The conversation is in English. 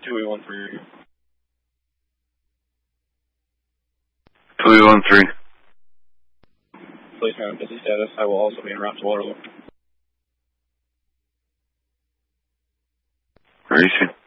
2813. 2813. Policeman on busy status. I will also be en route to Waterloo. Racing.